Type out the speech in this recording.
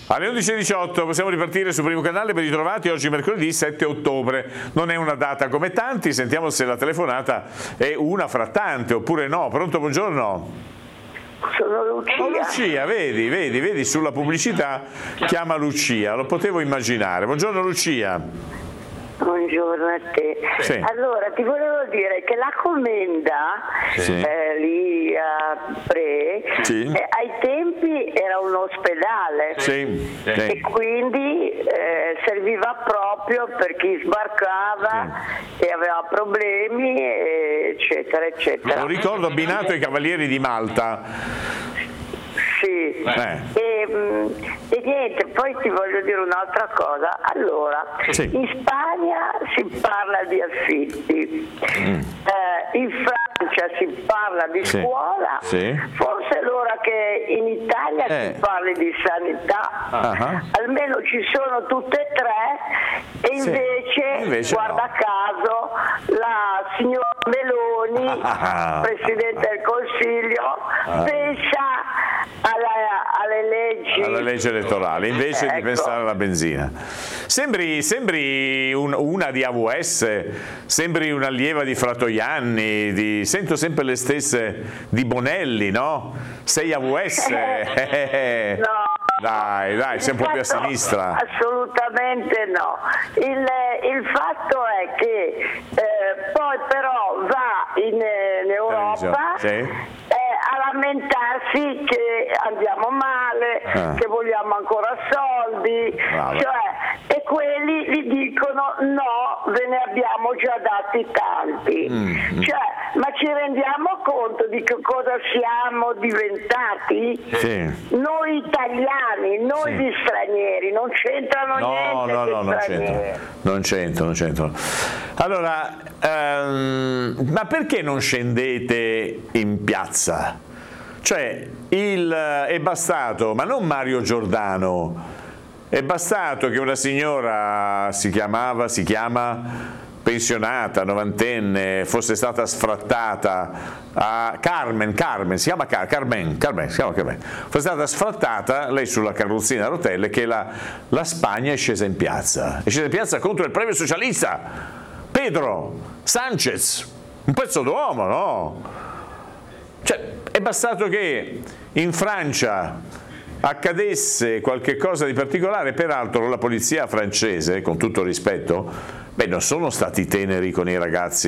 Alle 11:18 possiamo ripartire sul primo canale, ben ritrovati, oggi mercoledì 7 ottobre, non è una data come tanti, sentiamo se la telefonata è una fra tante oppure no. Pronto, buongiorno? Sono Lucia. Oh, Lucia, vedi, sulla pubblicità chiama Lucia, lo potevo immaginare. Buongiorno Lucia. Buongiorno a te. Sì. Allora, ti volevo dire che la Commenda, Sì. lì a Pre, Sì. ai tempi era un ospedale. Sì. E quindi serviva proprio per chi sbarcava e aveva problemi, eccetera, eccetera. Lo ricordo abbinato ai Cavalieri di Malta. Sì. E niente, poi ti voglio dire un'altra cosa. Allora, Sì. in Spagna si parla di affitti, in Francia si parla di Sì. scuola, Sì. forse è l'ora che in Italia si parli di sanità, almeno ci sono tutte e tre, e invece guarda no. caso la signora Meloni, Presidente del Consiglio, pensa alle leggi. Alla legge elettorale, invece di pensare alla benzina. Sembri una di AVS, sembri un'allieva di Fratoianni, sento sempre le stesse di Bonelli, no? Sei AVS? No. Dai, sei un po' più a sinistra. Assolutamente no. Il fatto è che poi però va in Europa a lamentarsi che andiamo male, che vogliamo ancora soldi, e quelli gli dicono no, ve ne abbiamo già dati tanti. Ma ci rendiamo conto di che cosa siamo diventati? Sì. Noi italiani, noi gli stranieri, non c'entrano niente. Non c'entro. Allora, ma perché non scendete in piazza? Cioè, è bastato, ma non Mario Giordano, è bastato che una signora si chiama pensionata, novantenne, fosse stata sfrattata a Carmen, si chiama Carmen, fosse stata sfrattata, lei sulla carrozzina a rotelle, che la Spagna è scesa in piazza contro il premio socialista, Pedro Sánchez, un pezzo d'uomo, no? Cioè, è bastato che in Francia accadesse qualche cosa di particolare, peraltro la polizia francese, con tutto rispetto, non sono stati teneri con i ragazzi